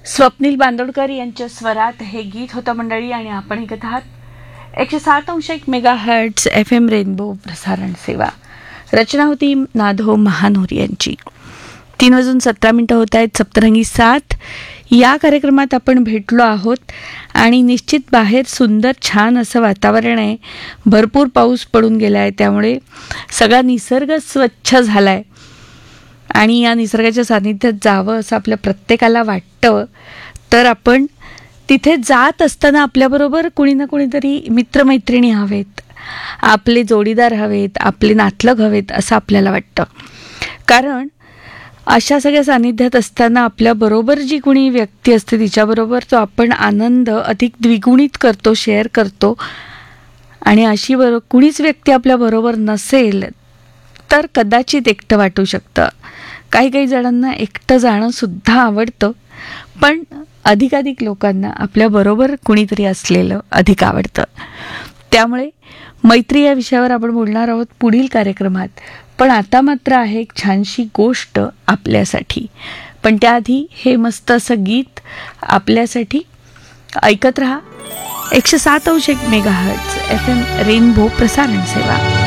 स्वप्नील बांदोडकर यांच्या स्वरात हे गीत होतं मंडळी. आणि आपण ऐकत आहात 107.1 मेगाहर्ट्झ FM रेनबो प्रसारण सेवा. रचना होती नादो महानोर यांची. 3:17 होत आहेत. सप्तरंगी 7 या कार्यक्रमात आपण भेटलो आहोत आणि निश्चित बाहेर सुंदर छान असं वातावरण आहे. भरपूर पाऊस पडून गेला आहे, त्यामुळे सगळा निसर्ग स्वच्छ झाला आहे आणि या निसर्गाच्या सानिध्यात जावं असं आपल्या प्रत्येकाला वाटतं. तर आपण तिथे जात असताना आपल्याबरोबर कुणी ना कुणीतरी मित्रमैत्रिणी हवेत, आपले जोडीदार हवेत, आपले नातलग हवेत असं आपल्याला वाटतं. कारण अशा सगळ्या सानिध्यात असताना आपल्याबरोबर जी कुणी व्यक्ती असते तिच्याबरोबर तो आपण आनंद अधिक द्विगुणित करतो, शेअर करतो. आणि अशी कुणीच व्यक्ती आपल्याबरोबर नसेल तर कदाचित एकटं वाटू शकतं. काही जणांना एकटं जाणं सुद्धा आवडतं, पण अधिकाधिक लोकांना आपल्याबरोबर कुणीतरी असलेलं अधिक आवडतं. त्यामुळे मैत्री या विषयावर आपण बोलणार आहोत पुढील कार्यक्रमात. पण आता मात्र आहे एक छानशी गोष्ट आपल्यासाठी. पण त्याआधी हे मस्त असं गीत आपल्यासाठी. ऐकत रहा 107.1 मेगाहर्ट्झ FM रेनबो प्रसारण सेवा.